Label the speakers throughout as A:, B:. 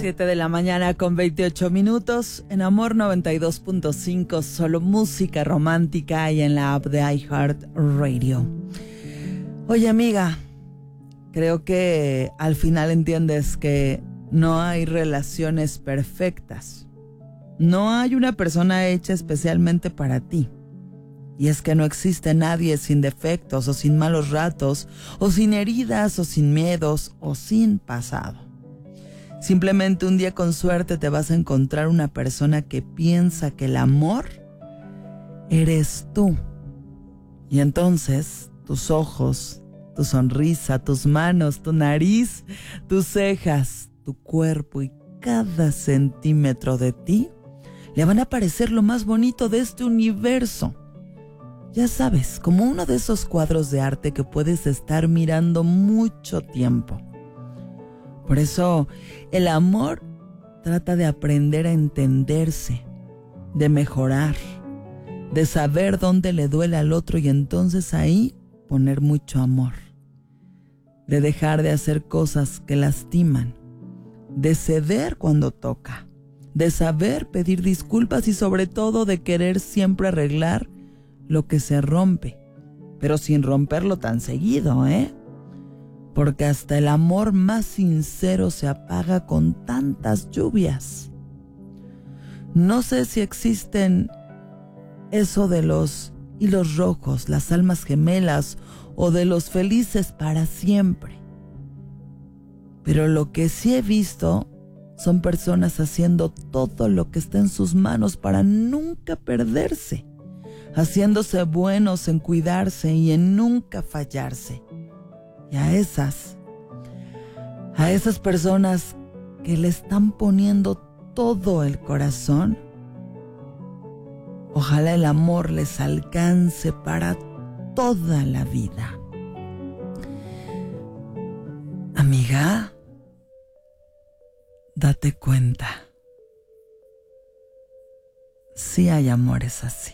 A: 7 de la mañana con 28 minutos en Amor 92.5, solo música romántica y en la app de iHeartRadio. Oye, amiga, creo que al final entiendes que no hay relaciones perfectas. No hay una persona hecha especialmente para ti. Y es que no existe nadie sin defectos o sin malos ratos, o sin heridas o sin miedos o sin pasado. Simplemente un día con suerte te vas a encontrar una persona que piensa que el amor eres tú. Y entonces tus ojos, tu sonrisa, tus manos, tu nariz, tus cejas, tu cuerpo y cada centímetro de ti le van a parecer lo más bonito de este universo. Ya sabes, como uno de esos cuadros de arte que puedes estar mirando mucho tiempo. Por eso, el amor trata de aprender a entenderse, de mejorar, de saber dónde le duele al otro y entonces ahí poner mucho amor. De dejar de hacer cosas que lastiman, de ceder cuando toca, de saber pedir disculpas y sobre todo de querer siempre arreglar lo que se rompe, pero sin romperlo tan seguido, porque hasta el amor más sincero se apaga con tantas lluvias. No sé si existen eso de los hilos rojos, las almas gemelas o de los felices para siempre. Pero lo que sí he visto son personas haciendo todo lo que está en sus manos para nunca perderse, haciéndose buenos en cuidarse y en nunca fallarse. Y a esas personas que le están poniendo todo el corazón, ojalá el amor les alcance para toda la vida. Amiga, date cuenta. Sí hay amores así.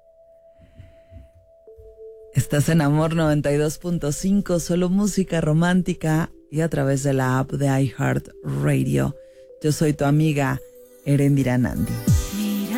A: Estás en Amor 92.5, solo música romántica y a través de la app de iHeartRadio. Yo soy tu amiga Erendira Nandi.